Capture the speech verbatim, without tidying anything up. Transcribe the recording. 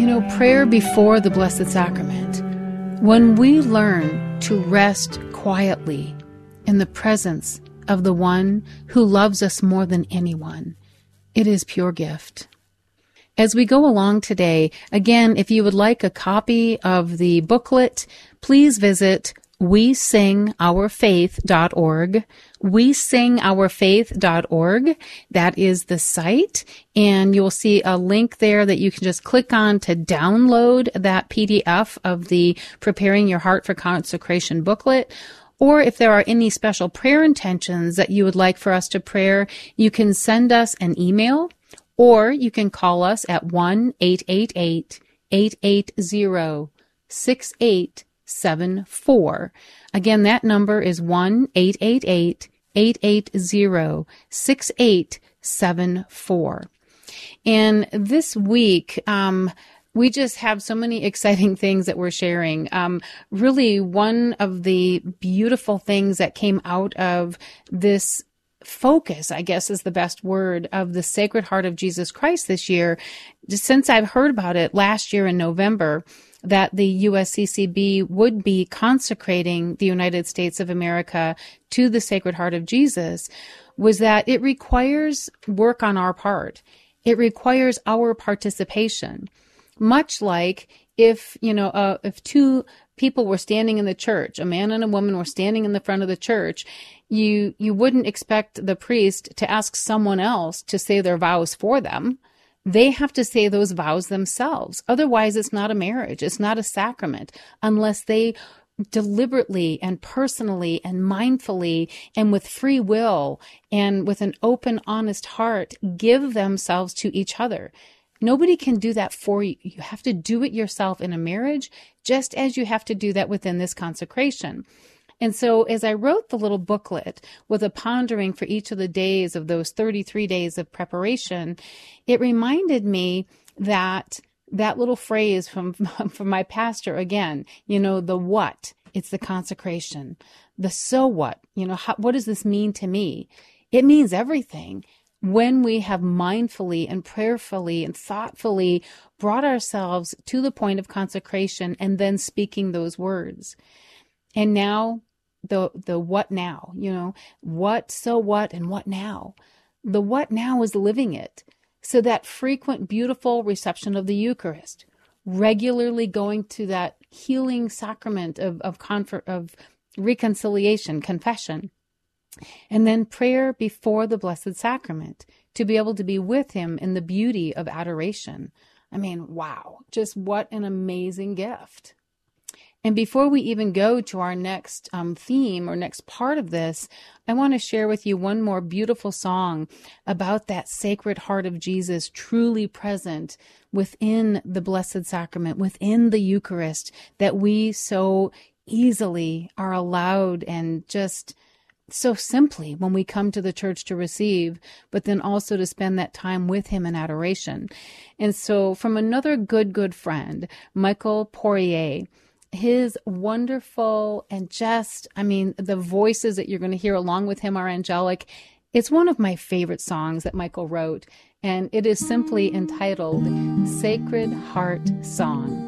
know, prayer before the Blessed Sacrament. When we learn to rest quietly in the presence of the one who loves us more than anyone, it is pure gift. As we go along today, again, if you would like a copy of the booklet, please visit we sing our faith dot org. we sing our faith dot org. That is the site, and you'll see a link there that you can just click on to download that P D F of the Preparing Your Heart for Consecration booklet. Or if there are any special prayer intentions that you would like for us to pray, you can send us an email, or you can call us at one eight eight eight, eight eight zero, six eight seven four. Again, that number is one eight eight eight, eight eight zero, six eight seven four. And this week, um, we just have so many exciting things that we're sharing. Um, really, one of the beautiful things that came out of this focus, I guess is the best word, of the Sacred Heart of Jesus Christ this year, just since I've heard about it last year in November, that the U S C C B would be consecrating the United States of America to the Sacred Heart of Jesus, was that it requires work on our part. It requires our participation. Much like if, you know, uh, if two people were standing in the church, a man and a woman were standing in the front of the church, you, you wouldn't expect the priest to ask someone else to say their vows for them. They have to say those vows themselves. Otherwise, it's not a marriage. It's not a sacrament unless they deliberately and personally and mindfully and with free will and with an open, honest heart give themselves to each other. Nobody can do that for you. You have to do it yourself in a marriage, just as you have to do that within this consecration. And so as I wrote the little booklet with a pondering for each of the days of those thirty-three days of preparation, it reminded me that that little phrase from, from my pastor again, you know, the what, it's the consecration. The so what, you know, how, what does this mean to me? It means everything. When we have mindfully and prayerfully and thoughtfully brought ourselves to the point of consecration and then speaking those words. And now the the what now, you know, what, so what, and what now? The what now is living it. So that frequent, beautiful reception of the Eucharist, regularly going to that healing sacrament of of, confer, of reconciliation, confession, and then prayer before the Blessed Sacrament to be able to be with him in the beauty of adoration. I mean, wow, just what an amazing gift. And before we even go to our next um, theme or next part of this, I want to share with you one more beautiful song about that Sacred Heart of Jesus truly present within the Blessed Sacrament, within the Eucharist, that we so easily are allowed and just so simply when we come to the church to receive, but then also to spend that time with him in adoration. And so from another good, good friend, Michael Poirier, his wonderful and just, I mean, the voices that you're going to hear along with him are angelic. It's one of my favorite songs that Michael wrote, and it is simply entitled Sacred Heart Song.